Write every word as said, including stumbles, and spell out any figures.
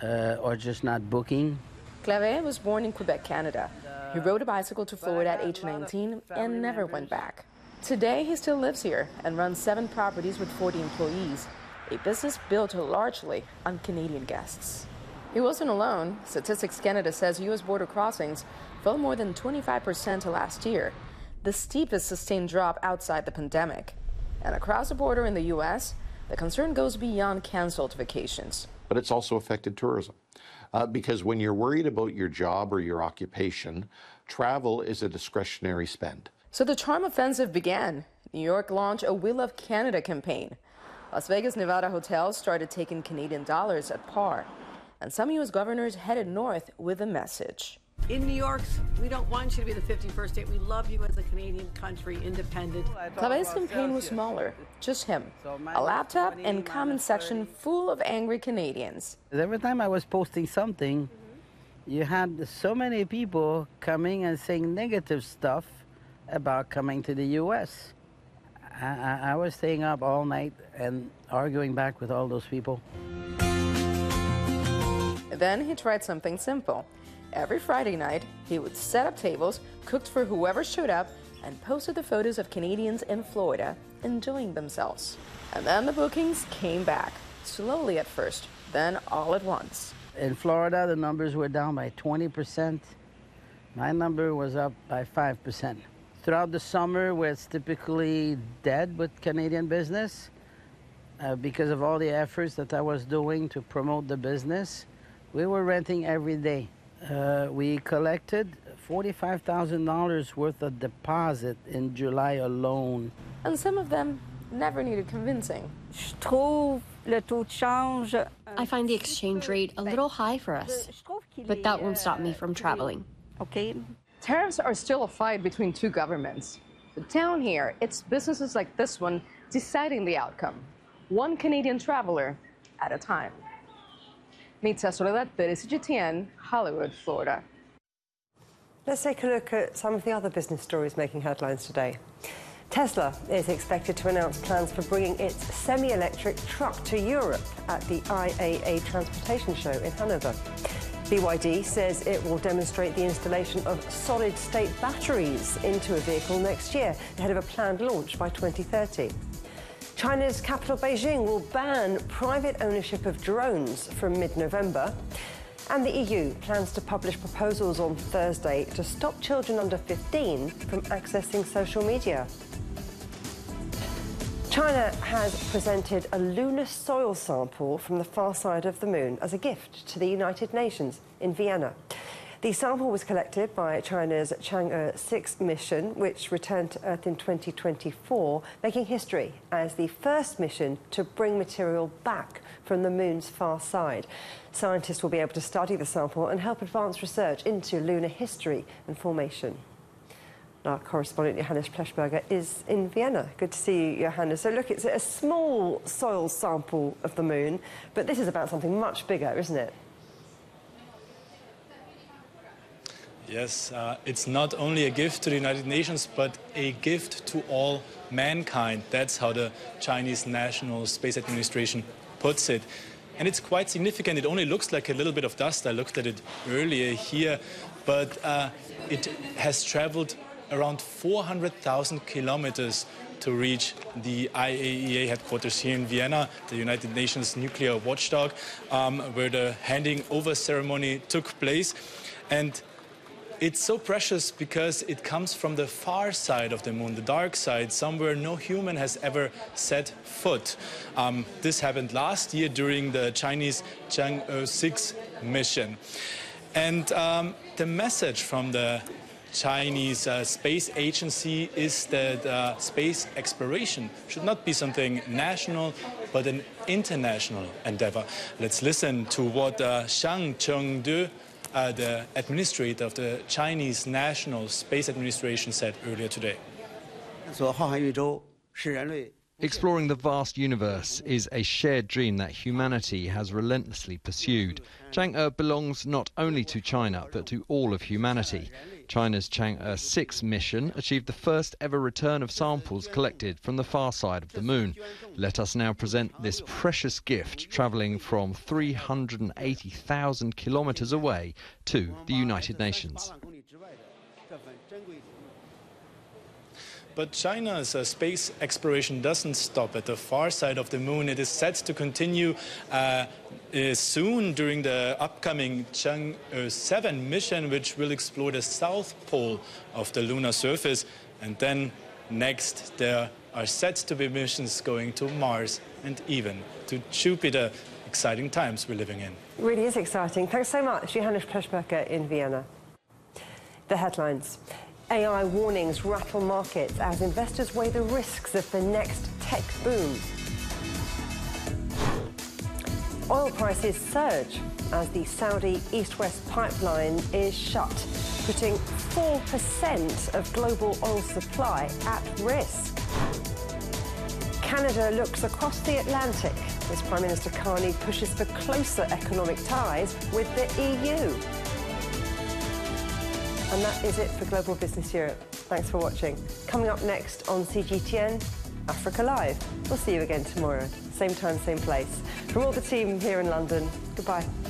uh, or just not booking. Clavet was born in Quebec, Canada. He rode a bicycle to Florida at age nineteen and never went back. Today, he still lives here and runs seven properties with forty employees, a business built largely on Canadian guests. He wasn't alone. Statistics Canada says U S border crossings fell more than twenty-five percent last year, the steepest sustained drop outside the pandemic. And across the border in the U S, the concern goes beyond canceled vacations. But it's also affected tourism. Uh, because when you're worried about your job or your occupation, travel is a discretionary spend. So the charm offensive began. New York launched a We Love Canada campaign. Las Vegas, Nevada hotels started taking Canadian dollars at par. And some U S governors headed north with a message. In New York, we don't want you to be the fifty-first state. We love you as a Canadian country, independent. Clavet's campaign was smaller, just him, a laptop and comment section full of angry Canadians. Every time I was posting something, you had so many people coming and saying negative stuff about coming to the U S. I, I, I was staying up all night and arguing back with all those people. Then he tried something simple. Every Friday night, he would set up tables, cooked for whoever showed up, and posted the photos of Canadians in Florida enjoying themselves. And then the bookings came back, slowly at first, then all at once. In Florida, the numbers were down by twenty percent. My number was up by five percent. Throughout the summer, where it's typically dead with Canadian business, uh, because of all the efforts that I was doing to promote the business, we were renting every day. Uh, we collected forty-five thousand dollars worth of deposit in July alone. And some of them never needed convincing. I find the exchange rate a little high for us, but that won't stop me from traveling. Okay. Tariffs are still a fight between two governments. But down here, it's businesses like this one deciding the outcome, one Canadian traveler at a time. Mitza Soledad Perez, C G T N, Hollywood, Florida. Let's take a look at some of the other business stories making headlines today. Tesla is expected to announce plans for bringing its semi-electric truck to Europe at the I A A Transportation Show in Hanover. B Y D says it will demonstrate the installation of solid-state batteries into a vehicle next year, ahead of a planned launch by twenty thirty. China's capital, Beijing, will ban private ownership of drones from mid-November. And the E U plans to publish proposals on Thursday to stop children under fifteen from accessing social media. China has presented a lunar soil sample from the far side of the moon as a gift to the United Nations in Vienna. The sample was collected by China's Chang'e six mission, which returned to Earth in twenty twenty-four, making history as the first mission to bring material back from the moon's far side. Scientists will be able to study the sample and help advance research into lunar history and formation. Our correspondent Johannes Pleshberger is in Vienna. Good to see you, Johannes. So look, it's a small soil sample of the moon, but this is about something much bigger, isn't it? Yes, uh, it's not only a gift to the United Nations, but a gift to all mankind. That's how the Chinese National Space Administration puts it. And it's quite significant. It only looks like a little bit of dust. I looked at it earlier here, but uh, it has traveled around four hundred thousand kilometers to reach the I A E A headquarters here in Vienna, the United Nations nuclear watchdog, um, where the handing over ceremony took place. And it's so precious because it comes from the far side of the moon, the dark side, somewhere no human has ever set foot. Um, this happened last year during the Chinese Chang'e six mission. And um, the message from the Chinese uh, space agency is that uh, space exploration should not be something national, but an international endeavor. Let's listen to what uh, Zhang Chengde, Uh, the administrator of the Chinese National Space Administration, said earlier today. Exploring the vast universe is a shared dream that humanity has relentlessly pursued. Chang'e belongs not only to China, but to all of humanity. China's Chang'e six mission achieved the first ever return of samples collected from the far side of the moon. Let us now present this precious gift travelling from three hundred eighty thousand kilometres away to the United Nations. But China's uh, space exploration doesn't stop at the far side of the moon. It is set to continue uh, uh, soon during the upcoming Chang'e seven mission, which will explore the south pole of the lunar surface. And then next, there are set to be missions going to Mars and even to Jupiter. Exciting times we're living in. It really is exciting. Thanks so much, Johannes Peschbecker in Vienna. The headlines. A I warnings rattle markets as investors weigh the risks of the next tech boom. Oil prices surge as the Saudi East-West pipeline is shut, putting four percent of global oil supply at risk. Canada looks across the Atlantic as Prime Minister Carney pushes for closer economic ties with the E U. And that is it for Global Business Europe. Thanks for watching. Coming up next on C G T N, Africa Live. We'll see you again tomorrow. Same time, same place. From all the team here in London, goodbye.